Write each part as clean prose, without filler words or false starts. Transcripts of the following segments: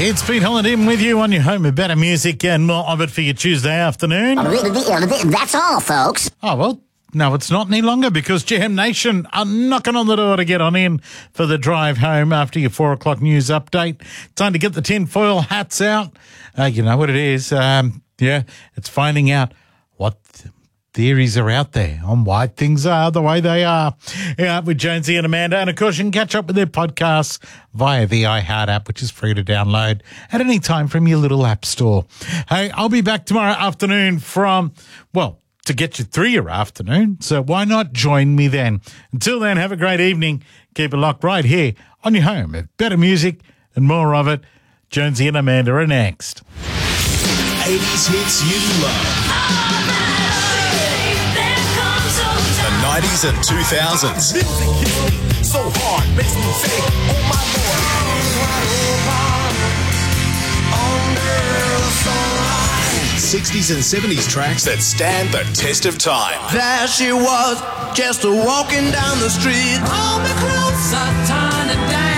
It's Pete Holland with you on your home of better music and more of it for your Tuesday afternoon. That's all, folks. Oh, well, no, it's not any longer because Jam Nation are knocking on the door to get on in for the drive home after your 4 o'clock news update. Time to get the tinfoil hats out. You know what it is. It's finding out what theories are out there on why things are the way they are. Yeah, with Jonesy and Amanda. And, of course, you can catch up with their podcasts via the iHeart app, which is free to download at any time from your little app store. Hey, I'll be back tomorrow afternoon to get you through your afternoon. So why not join me then? Until then, have a great evening. Keep it locked right here on your home of better music and more of it. Jonesy and Amanda are next. 80s hits you love. The 90s and 2000s. So hard, makes me say, oh my Lord. 60s and 70s tracks that stand the test of time. There she was, just walking down the street. Hold me close, a tiny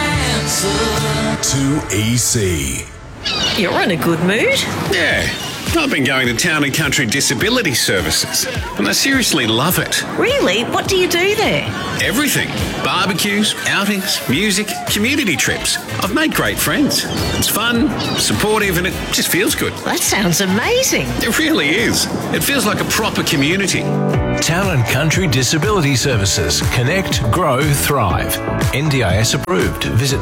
dancer. 2EC. You're in a good mood. Yeah. I've been going to Town and Country Disability Services, and I seriously love it. Really? What do you do there? Everything. Barbecues, outings, music, community trips. I've made great friends. It's fun, supportive, and it just feels good. That sounds amazing. It really is. It feels like a proper community. Town and Country Disability Services. Connect, grow, thrive. NDIS approved. Visit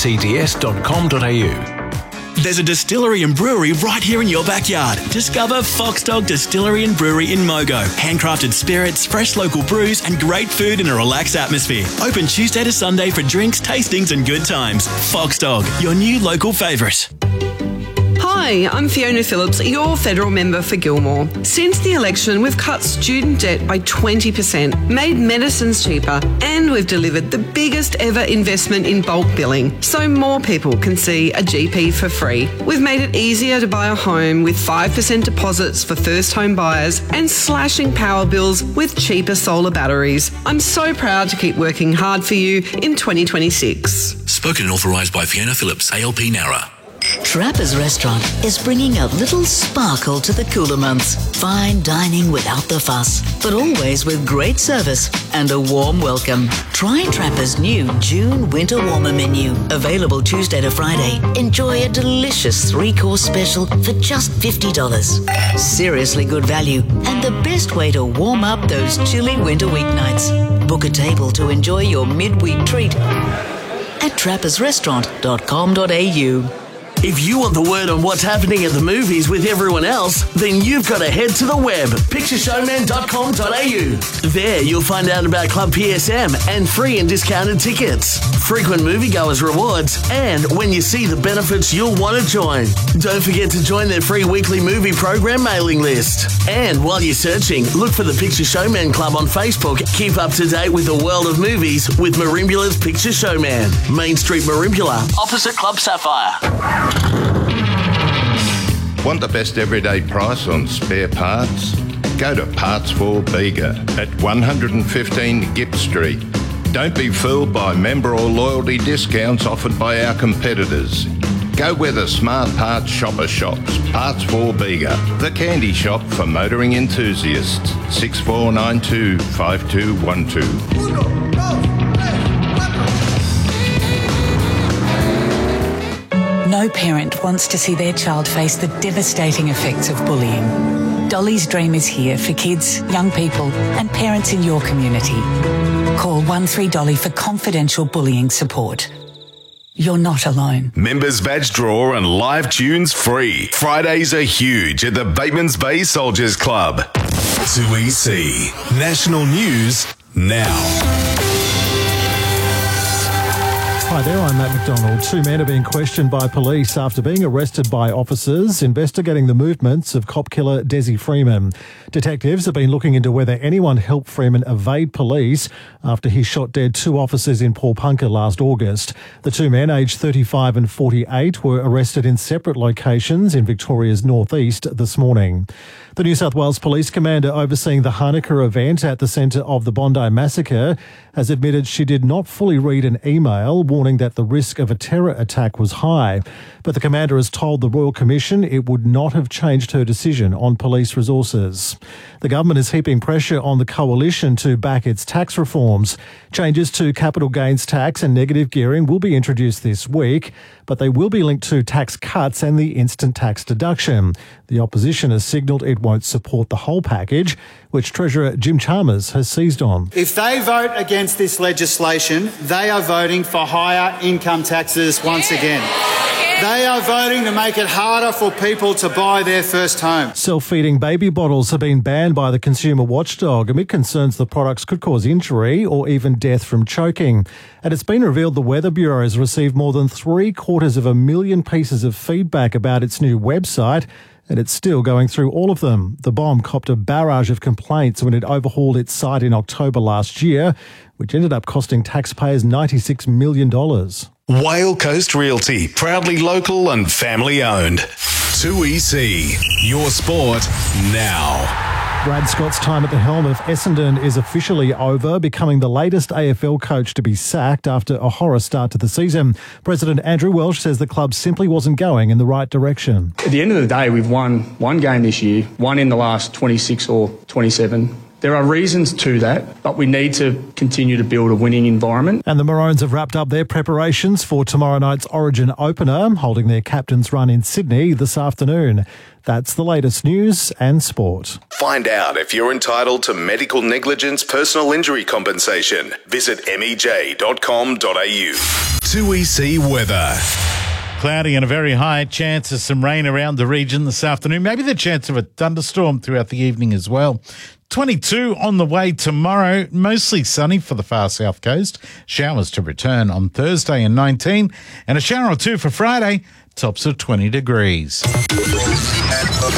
tacds.com.au. There's a distillery and brewery right here in your backyard. Discover Fox Dog Distillery and Brewery in Mogo. Handcrafted spirits, fresh local brews, and great food in a relaxed atmosphere. Open Tuesday to Sunday for drinks, tastings, and good times. Fox Dog, your new local favourite. Hi, I'm Fiona Phillips, your federal member for Gilmore. Since the election, we've cut student debt by 20%, made medicines cheaper, and we've delivered the biggest ever investment in bulk billing, so more people can see a GP for free. We've made it easier to buy a home with 5% deposits for first home buyers and slashing power bills with cheaper solar batteries. I'm so proud to keep working hard for you in 2026. Spoken and authorised by Fiona Phillips, ALP Nara. Trappers Restaurant is bringing a little sparkle to the cooler months. Fine dining without the fuss, but always with great service and a warm welcome. Try Trappers' new June Winter Warmer menu. Available Tuesday to Friday. Enjoy a delicious 3-course special for just $50. Seriously good value and the best way to warm up those chilly winter weeknights. Book a table to enjoy your midweek treat at trappersrestaurant.com.au. If you want the word on what's happening at the movies with everyone else, then you've got to head to the web, pictureshowman.com.au. There you'll find out about Club PSM and free and discounted tickets, frequent moviegoers rewards, and when you see the benefits you'll want to join. Don't forget to join their free weekly movie program mailing list. And while you're searching, look for the Picture Showman Club on Facebook. Keep up to date with the world of movies with Marimbula's Picture Showman. Main Street Marimbula, opposite Club Sapphire. Want the best everyday price on spare parts? Go to Parts for Bega at 115 Gipp Street. Don't be fooled by member or loyalty discounts offered by our competitors. Go where the smart parts shopper shops. Parts for Bega, the candy shop for motoring enthusiasts. 6492 5212. No parent wants to see their child face the devastating effects of bullying. Dolly's Dream is here for kids, young people and parents in your community. Call 13Dolly for confidential bullying support. You're not alone. Members badge draw and live tunes free. Fridays are huge at the Bateman's Bay Soldiers Club. 2EC. National News now. Hi there, I'm Matt McDonald. 2 men are being questioned by police after being arrested by officers investigating the movements of cop killer Desi Freeman. Detectives have been looking into whether anyone helped Freeman evade police after he shot dead 2 officers in Paulpunka last August. The 2 men, aged 35 and 48, were arrested in separate locations in Victoria's northeast this morning. The New South Wales Police Commander overseeing the Hanukkah event at the centre of the Bondi massacre has admitted she did not fully read an email warning that the risk of a terror attack was high. But the commander has told the Royal Commission it would not have changed her decision on police resources. The government is heaping pressure on the coalition to back its tax reforms. Changes to capital gains tax and negative gearing will be introduced this week, but they will be linked to tax cuts and the instant tax deduction. The opposition has signalled it won't support the whole package, which Treasurer Jim Chalmers has seized on. If they vote against this legislation, they are voting for higher income taxes once again. They are voting to make it harder for people to buy their first home. Self-feeding baby bottles have been banned by the consumer watchdog amid concerns the products could cause injury or even death from choking. And it's been revealed the Weather Bureau has received more than 750,000 pieces of feedback about its new website, and it's still going through all of them. The bomb copped a barrage of complaints when it overhauled its site in October last year, which ended up costing taxpayers $96 million. Whale Coast Realty, proudly local and family owned. 2EC, your sport now. Brad Scott's time at the helm of Essendon is officially over, becoming the latest AFL coach to be sacked after a horror start to the season. President Andrew Welsh says the club simply wasn't going in the right direction. At the end of the day, we've won one game this year, one in the last 26 or 27. There are reasons to that, but we need to continue to build a winning environment. And the Maroons have wrapped up their preparations for tomorrow night's Origin opener, holding their captain's run in Sydney this afternoon. That's the latest news and sport. Find out if you're entitled to medical negligence personal injury compensation. Visit mej.com.au. 2EC weather. Cloudy and a very high chance of some rain around the region this afternoon. Maybe the chance of a thunderstorm throughout the evening as well. 22 on the way tomorrow, mostly sunny for the far south coast. Showers to return on Thursday and 19, and a shower or two for Friday, tops of 20 degrees.